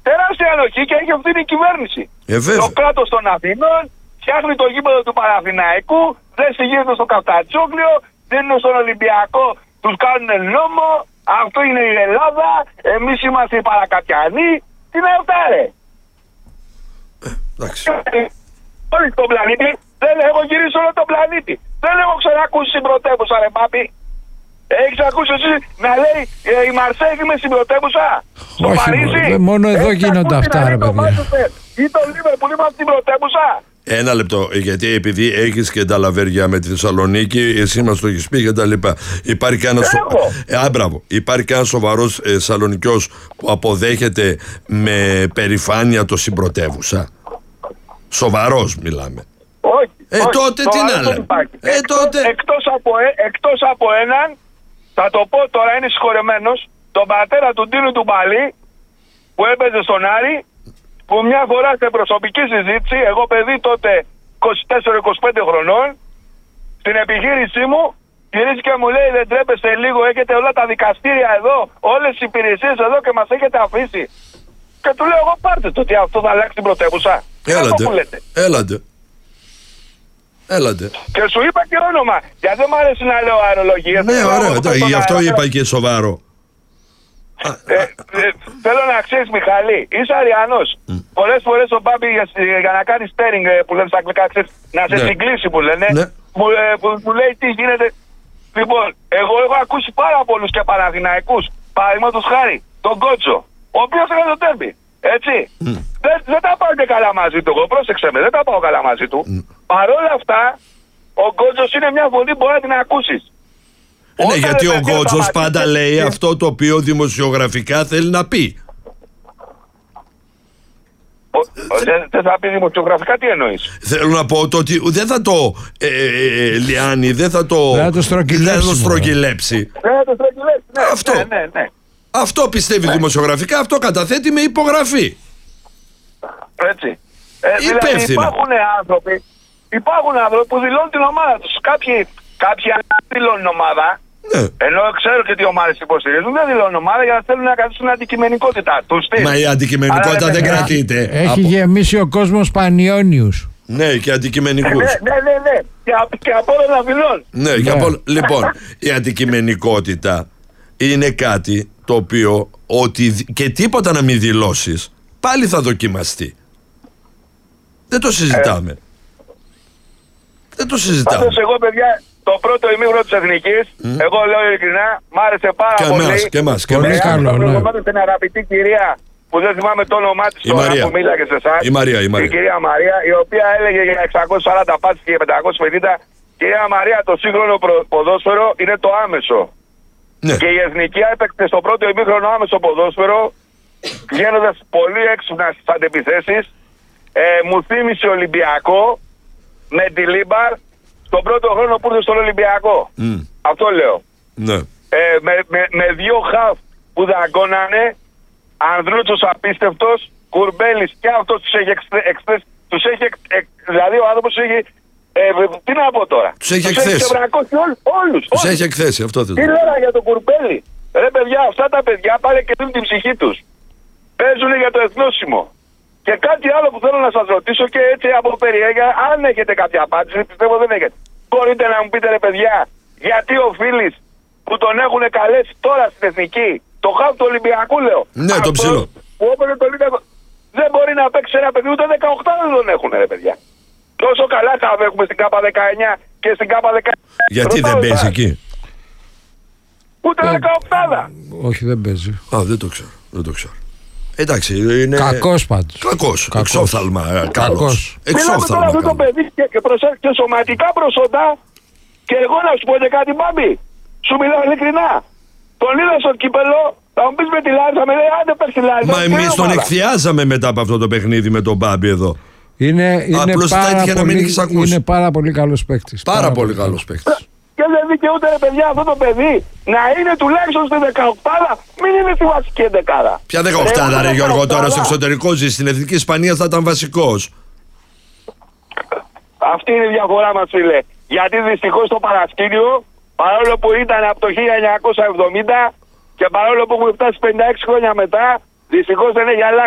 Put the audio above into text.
τεράστια ανοχή και έχει ευθύνη η κυβέρνηση. Το κράτος των Αθηνών φτιάχνει το γήπεδο του Παναθηναϊκού, δεν συγγύρεται στο Καφτατσόκλιο, δίνουν στον Ολυμπιακό, τους κάνουν νόμο, αυτό είναι η Ελλάδα, εμείς είμαστε οι παρακατιανοί. Τι είναι αυτά, ρε? Εντάξει. Όλοι στον πλανήτη, δεν έχω γυρίσει όλο τον πλανήτη. Δεν έχω ξανακούσει στην πρωτεύουσα, ρε Πάπη. Έχεις ακούσει εσύ να λέει η Μαρσέη είμαι στην πρωτεύουσα? Στο Παρίσι? Μόνο εδώ γίνονται αυτά, ρε παιδιά. Ή το Λίβερπουλ είμαστε στην πρωτεύουσα? Ένα λεπτό, γιατί επειδή έχεις και τα λαβέρια με τη Θεσσαλονίκη, εσύ μας το έχεις πει και τα λοιπά. Υπάρχει και ένας σοβαρός Σαλονικιός που αποδέχεται με περηφάνεια το συμπρωτεύουσα. Σοβαρός μιλάμε. Όχι. Τότε τι να λέμε. Εκτός από έναν, θα το πω τώρα, είναι συγχωρεμένος, τον πατέρα του Ντίνου του Μπαλί που έπαιζε στον Άρη, που μια φορά σε προσωπική συζήτηση, εγώ παιδί τότε 24-25 χρονών, στην επιχείρησή μου, γυρίζει και μου λέει, δεν τρέπεστε λίγο, έχετε όλα τα δικαστήρια εδώ, όλες τις υπηρεσίες εδώ και μας έχετε αφήσει. Και του λέω, εγώ πάρτε το, ότι αυτό θα αλλάξει την πρωτεύουσα. Έλατε. Και σου είπα και όνομα, γιατί δεν μου αρέσει να λέω αερολογίες. Ναι, ωραία, γι' αυτό είπα και σοβαρό. Θέλω να ξέρεις, Μιχάλη, είσαι Αριανός. Πολλές φορές ο Μπάμπη για να κάνει στέρινγκ που λένε στα αγγλικά, να σε συγκλήσει που λένε, μου λέει τι γίνεται. Λοιπόν, εγώ έχω ακούσει πάρα πολλούς και Παναθηναϊκούς, παραδείγματος χάρη, τον Κότσο, ο οποίος έκανε το τέρμπι. Έτσι. Δεν τα πάω και καλά μαζί του. Εγώ πρόσεξε με, δεν τα πάω καλά μαζί του. Παρ' όλα αυτά, ο Κότσος είναι μια φωνή που μπορεί να την ακούσεις. Ναι, γιατί ο Γκότσος πάντα λέει αυτό το οποίο δημοσιογραφικά θέλει να πει. Δεν θα πει δημοσιογραφικά, τι εννοείς? Θέλω να πω το ότι δεν θα το λιάνει, δεν θα το στρογγυλέψει. Αυτό. Αυτό πιστεύει δημοσιογραφικά, αυτό καταθέτει με υπογραφή. Έτσι. Δηλαδή υπάρχουν άνθρωποι που δηλώνουν την ομάδα τους. Κάποιοι δηλώνουν ομάδα. Ναι. Ενώ ξέρω και τι ομάδες υποστηρίζουν, δεν δηλώνουν ομάδα για να θέλουν να κρατήσουν την αντικειμενικότητα τους. Μα η αντικειμενικότητα δεν κρατείται. Έχει γεμίσει ο κόσμος πανιόνιους. Ναι, και αντικειμενικούς. Ναι. Και από όλα να δηλώνουν. Ναι, και από... Λοιπόν, η αντικειμενικότητα είναι κάτι το οποίο ότι και τίποτα να μην δηλώσεις πάλι θα δοκιμαστεί. Δεν το συζητάμε. Πάντως εγώ, παιδιά, το πρώτο ημίχρονο της Εθνικής, εγώ λέω ειλικρινά, μ' άρεσε πάρα πολύ. Και εμάς. Πολύ καλό, ναι. Την αγαπητή κυρία, που δεν θυμάμαι το όνομά της τώρα, που μίλαγε σε εσάς. Η Μαρία. Η κυρία Μαρία, η οποία έλεγε για 640 πάσεις και 550. Κυρία Μαρία, το σύγχρονο ποδόσφαιρο είναι το άμεσο. Ναι. Και η Εθνική έπαιξε στο πρώτο ημίχρονο άμεσο ποδόσφαιρο, βγαίνοντας πολύ έξυπνα στις αντεπιθέσεις. Μου θύμισε Ολυμπιακό με τη Λίμπαρ στον πρώτο χρόνο που ήρθε στον Ολυμπιακό. Αυτό λέω. Ναι. Με δύο χαφ που δαγκώνανε, Ανδρούτσος απίστευτος, Κουρμπέλης και αυτός τους έχει δηλαδή ο άνθρωπος έχει τι να πω τώρα. Τους έχει εκθέσει. Όλους. Τους έχει εκθέσει, αυτό δεν τι λέω για τον Κουρμπέλη. Ρε παιδιά, αυτά τα παιδιά πάνε και δίνουν την ψυχή τους. Παίζουν για το εθνόσημο. Και κάτι άλλο που θέλω να σας ρωτήσω και έτσι από περιέργεια, αν έχετε κάποια απάντηση, πιστεύω δεν έχετε. Μπορείτε να μου πείτε, ρε παιδιά, γιατί ο Φίλης που τον έχουν καλέσει τώρα στην Εθνική, το χάφ του Ολυμπιακού λέω. Ναι, το ψηλό. Που όποιον το Ολυμπιακό δεν μπορεί να παίξει ένα παιδί, ούτε 18 δεν τον έχουν, ρε παιδιά. Τόσο καλά θα έχουμε στην ΚΑΠΑ 19 και στην ΚΑΠΑ 19. Γιατί δεν παίζει εκεί? Ούτε 18. Όχι, δεν παίζει. Δεν το ξέρω. Εντάξει, είναι. Κακός πάντως. Κακός. Εξόφθαλμα. Καλός. Μιλάμε τώρα αυτό το παιδί και σωματικά προσόντα. Και εγώ να σου πω και κάτι, Μπάμπη. Σου μιλάω ειλικρινά. Τον είδα στο κύπελο, θα μου πεις με τη Λάρισα, με λέει άντε πες τη Λάρισα. Μα εμείς τον εκθιάζαμε μετά από αυτό το παιχνίδι με τον Μπάμπη εδώ. Είναι πάρα πολύ καλός παίκτης. Πάρα πολύ καλός παίκτης. Και δεν δικαιούται, ρε παιδιά, αυτό το παιδί να είναι τουλάχιστον στη 18, μην είναι στη βασική 11. Ποια 18, ρε Γιώργο, τώρα στο εξωτερικό ζει, στην Εθνική Ισπανία θα ήταν βασικός. Αυτή είναι η διαφορά μας, φίλε. Γιατί δυστυχώς το παρασκήνιο, παρόλο που ήταν από το 1970 και παρόλο που έχουμε φτάσει 56 χρόνια μετά, δυστυχώς δεν έχει αλλάξει.